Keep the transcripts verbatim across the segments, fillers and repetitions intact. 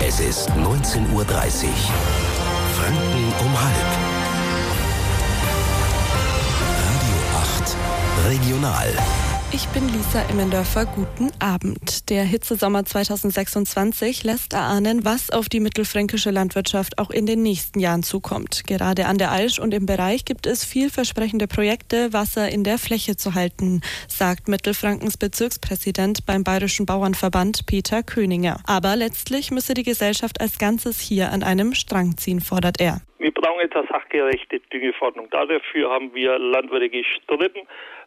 Es ist neunzehn Uhr dreißig. Franken um halb. Radio acht Regional. Ich bin Lisa Immendörfer, guten Abend. Der Hitzesommer zweitausendsechsundzwanzig lässt erahnen, was auf die mittelfränkische Landwirtschaft auch in den nächsten Jahren zukommt. Gerade an der Aisch und im Bereich gibt es vielversprechende Projekte, Wasser in der Fläche zu halten, sagt Mittelfrankens Bezirkspräsident beim Bayerischen Bauernverband Peter Köninger. Aber letztlich müsse die Gesellschaft als Ganzes hier an einem Strang ziehen, fordert er. Wir brauchen jetzt eine sachgerechte Düngeverordnung. Dafür haben wir Landwirte gestritten.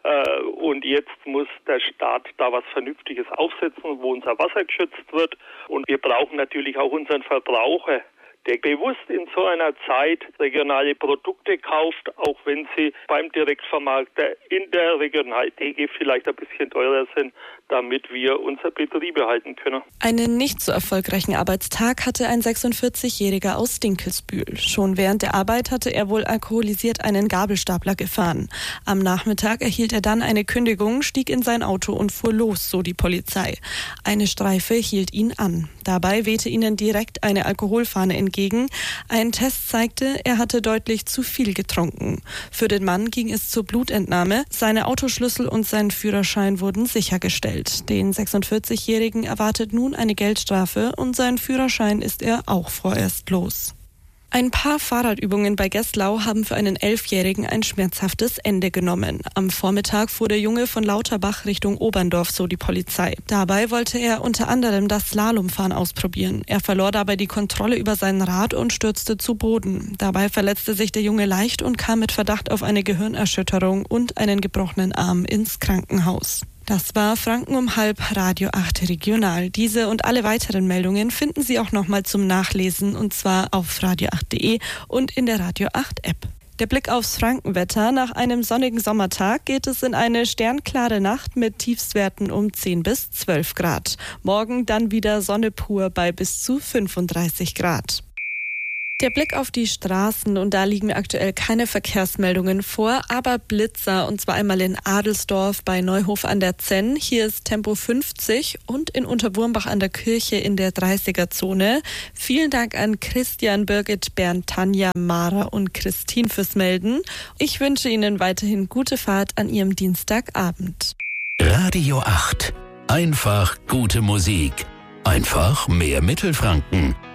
Und jetzt muss der Staat da was Vernünftiges aufsetzen, wo unser Wasser geschützt wird. Und wir brauchen natürlich auch unseren Verbraucher, der bewusst in so einer Zeit regionale Produkte kauft, auch wenn sie beim Direktvermarkter in der Regionaltheke vielleicht ein bisschen teurer sind, damit wir unsere Betriebe halten können. Einen nicht so erfolgreichen Arbeitstag hatte ein sechsundvierzigjähriger aus Dinkelsbühl. Schon während der Arbeit hatte er wohl alkoholisiert einen Gabelstapler gefahren. Am Nachmittag erhielt er dann eine Kündigung, stieg in sein Auto und fuhr los, so die Polizei. Eine Streife hielt ihn an. Dabei wehte ihnen direkt eine Alkoholfahne entgegen. Ein Test zeigte, er hatte deutlich zu viel getrunken. Für den Mann ging es zur Blutentnahme. Seine Autoschlüssel und sein Führerschein wurden sichergestellt. Den sechsundvierzigjährigen erwartet nun eine Geldstrafe und seinen Führerschein ist er auch vorerst los. Ein paar Fahrradübungen bei Geslau haben für einen Elfjährigen ein schmerzhaftes Ende genommen. Am Vormittag fuhr der Junge von Lauterbach Richtung Oberndorf, so die Polizei. Dabei wollte er unter anderem das Slalomfahren ausprobieren. Er verlor dabei die Kontrolle über sein Rad und stürzte zu Boden. Dabei verletzte sich der Junge leicht und kam mit Verdacht auf eine Gehirnerschütterung und einen gebrochenen Arm ins Krankenhaus. Das war Franken um halb, Radio acht Regional. Diese und alle weiteren Meldungen finden Sie auch nochmal zum Nachlesen und zwar auf radio acht punkt de und in der Radio acht App. Der Blick aufs Frankenwetter. Nach einem sonnigen Sommertag geht es in eine sternklare Nacht mit Tiefstwerten um zehn bis zwölf Grad. Morgen dann wieder Sonne pur bei bis zu fünfunddreißig Grad. Der Blick auf die Straßen, und da liegen aktuell keine Verkehrsmeldungen vor, aber Blitzer, und zwar einmal in Adelsdorf bei Neuhof an der Zenn. Hier ist Tempo fünfzig und in Unterwurmbach an der Kirche in der dreißiger-Zone. Vielen Dank an Christian, Birgit, Bernd, Tanja, Mara und Christine fürs Melden. Ich wünsche Ihnen weiterhin gute Fahrt an Ihrem Dienstagabend. Radio acht. Einfach gute Musik. Einfach mehr Mittelfranken.